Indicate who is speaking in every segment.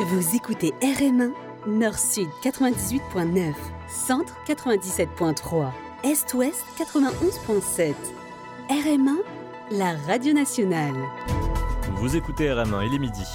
Speaker 1: Vous écoutez RM1, Nord-Sud 98.9, Centre 97.3, Est-Ouest 91.7. RM1, la radio nationale.
Speaker 2: Vous écoutez RM1, il est midi.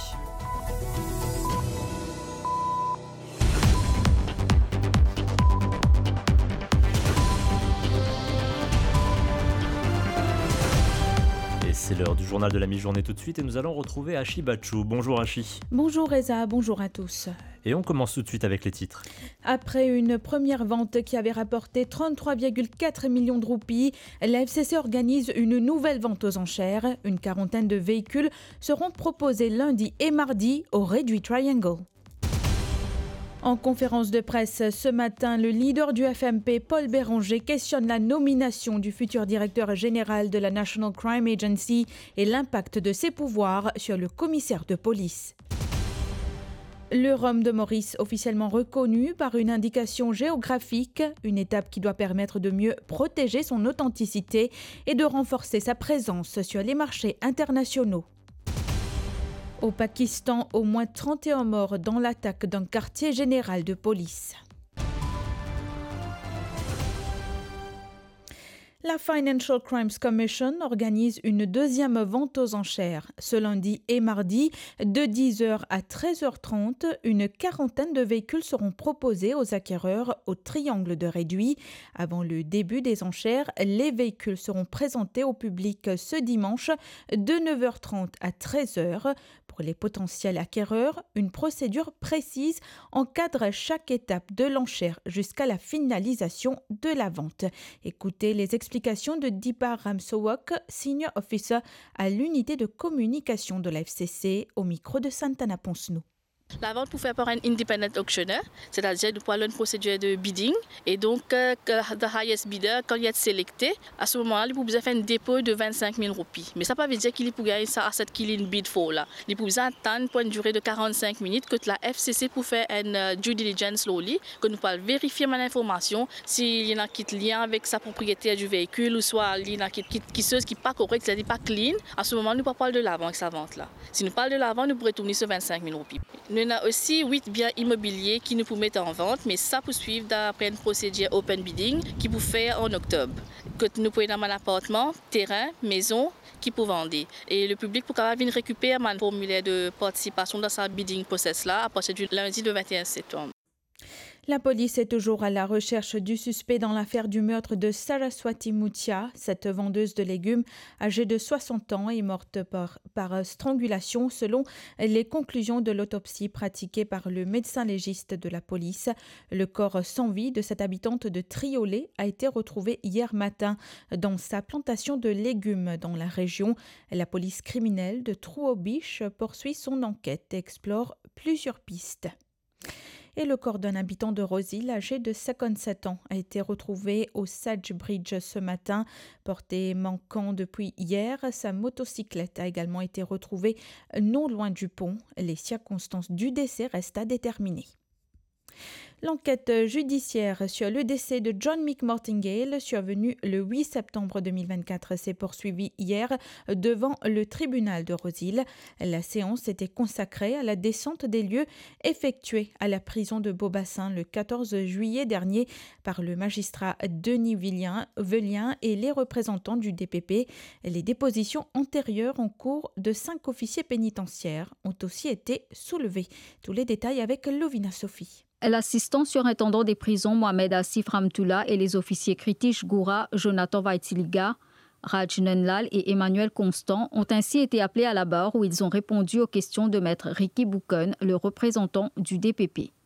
Speaker 2: C'est l'heure du journal de la mi-journée tout de suite et nous allons retrouver Ashi Bachou. Bonjour Ashi.
Speaker 3: Bonjour Reza, bonjour à tous.
Speaker 2: Et on commence tout de suite avec les titres.
Speaker 3: Après une première vente qui avait rapporté 33,4 millions de roupies, la FCC organise une nouvelle vente aux enchères. Une quarantaine de véhicules seront proposés lundi et mardi au Réduit Triangle. En conférence de presse ce matin, le leader du FMP, Paul Béranger, questionne la nomination du futur directeur général de la National Crime Agency et l'impact de ses pouvoirs sur le commissaire de police. Le rhum de Maurice, officiellement reconnu par une indication géographique, une étape qui doit permettre de mieux protéger son authenticité et de renforcer sa présence sur les marchés internationaux. Au Pakistan, au moins 31 morts dans l'attaque d'un quartier général de police. La Financial Crimes Commission organise une deuxième vente aux enchères. Ce lundi et mardi, de 10h à 13h30, une quarantaine de véhicules seront proposés aux acquéreurs au Triangle de Réduit. Avant le début des enchères, les véhicules seront présentés au public ce dimanche de 9h30 à 13h. Pour les potentiels acquéreurs, une procédure précise encadre chaque étape de l'enchère jusqu'à la finalisation de la vente. Écoutez les explications de Deepa Ramsawak, Senior Officer à l'unité de communication de la FCC, au micro de Santana Ponsnou.
Speaker 4: La vente pour faire par un independent auctioneer, c'est-à-dire nous parlons d'une procédure de bidding. Et donc, the highest bidder, quand il est sélecté, à ce moment-là, il peut faire un dépôt de 25 000 roupies. Mais ça ne veut pas dire qu'il peut gagner ça à cette qu'il est bid for là. Il peut attendre pour une durée de 45 minutes que la FCC peut faire une due diligence slowly, que nous pouvons vérifier l'information s'il y en a qui est lien avec sa propriété du véhicule ou soit il y en a qui n'est pas correct, c'est-à-dire pas clean. À ce moment, nous ne pouvons pas parler de l'avant avec sa vente là. Si nous parlons de l'avant, nous pourrions tourner sur 25 000 roupies. Nous avons aussi 8 biens immobiliers qui nous mettent en vente, mais ça peut suivre d'après une procédure open bidding qui peut faire en octobre. Que nous pouvons avoir un appartement, terrain, maison qui peut vendre. Et le public peut venir récupérer un formulaire de participation dans sa bidding process là à partir du lundi le 21 septembre.
Speaker 3: La police est toujours à la recherche du suspect dans l'affaire du meurtre de Saraswati Muthia. Cette vendeuse de légumes âgée de 60 ans est morte par strangulation selon les conclusions de l'autopsie pratiquée par le médecin légiste de la police. Le corps sans vie de cette habitante de Triolet a été retrouvé hier matin dans sa plantation de légumes dans la région. La police criminelle de Trouobiche poursuit son enquête et explore plusieurs pistes. Et le corps d'un habitant de Rosyth, âgé de 57 ans, a été retrouvé au Sage Bridge ce matin. Porté manquant depuis hier, sa motocyclette a également été retrouvée non loin du pont. Les circonstances du décès restent à déterminer. L'enquête judiciaire sur le décès de John Mick Martingale, survenu le 8 septembre 2024, s'est poursuivie hier devant le tribunal de Rosyth. La séance était consacrée à la descente des lieux effectuée à la prison de Beaubassin le 14 juillet dernier par le magistrat Denis Velien et les représentants du DPP. Les dépositions antérieures en cours de 5 officiers pénitentiaires ont aussi été soulevées. Tous les détails avec Lovina Sophie.
Speaker 5: L'assistant surintendant des prisons Mohamed Asif Ramtoula et les officiers Kritish Goura, Jonathan Vaitiliga, Raj Nunlal et Emmanuel Constant ont ainsi été appelés à la barre où ils ont répondu aux questions de maître Ricky Bouken, le représentant du DPP.